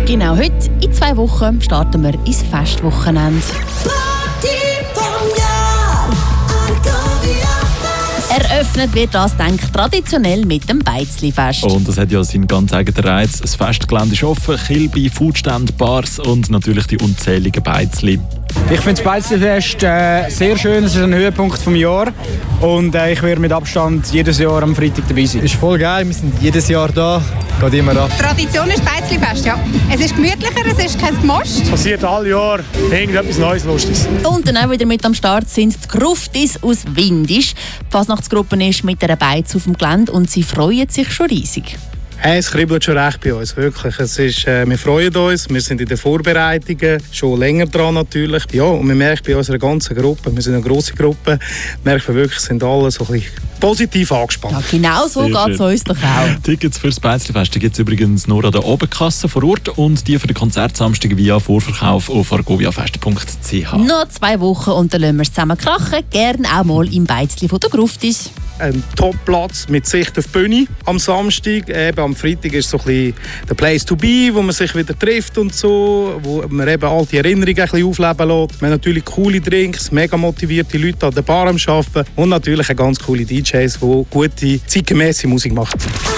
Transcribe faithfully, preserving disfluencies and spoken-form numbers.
Genau heute, in zwei Wochen, starten wir ins Festwochenende. Eröffnet wird das, denke ich, traditionell mit dem Beizli-Fest. Und das hat ja seinen ganz eigenen Reiz. Das Festgelände ist offen, Kilby, Foodstände, Bars und natürlich die unzähligen Beizli. Ich finde das Beizli-Fest äh, sehr schön, es ist ein Höhepunkt des Jahres und äh, ich werde mit Abstand jedes Jahr am Freitag dabei sein. Es ist voll geil, wir sind jedes Jahr da, geht immer ab. Tradition ist Beizli-Fest, ja. Es ist gemütlicher, es ist kein Most. Es passiert alle Jahre irgendetwas Neues, Lustiges. Und dann auch wieder mit am Start sind die Gruftis aus Windisch. Die Fasnachtsgruppe ist mit einer Beiz auf dem Gelände und sie freuen sich schon riesig. Hey, es kribbelt schon recht bei uns, wirklich. Es ist, äh, wir freuen uns, wir sind in den Vorbereitungen, schon länger dran natürlich. Ja, und man merkt bei unserer ganzen Gruppe, wir sind eine grosse Gruppe, merkt man wirklich, sind alle so ein bisschen positiv angespannt. Ja, genau so geht es uns doch auch. Tickets für das Beizli-Fest gibt es übrigens nur an der Oberkasse vor Ort und die für den Konzertsamstag via Vorverkauf auf argoviafest punkt c h. Noch zwei Wochen und dann lassen wir es zusammen krachen, gerne auch mal im Beizli von der Gruftis. Ein Top-Platz mit Sicht auf die Bühne am Samstag. Eben am Freitag ist so ein bisschen der Place to be, wo man sich wieder trifft und so, wo man eben alte Erinnerungen ein bisschen aufleben lässt. Wir haben natürlich coole Drinks, mega motivierte Leute an der Bar am Arbeiten und natürlich eine ganz coole D Js, die gute, zeitgemäße Musik machen.